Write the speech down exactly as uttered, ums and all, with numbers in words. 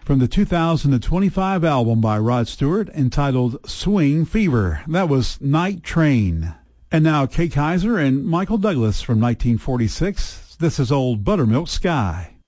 from the two thousand twenty-five album by Rod Stewart entitled Swing Fever. That was Night Train. And now Kay Kyser and Michael Douglas from nineteen forty-six. This is Old Buttermilk Sky.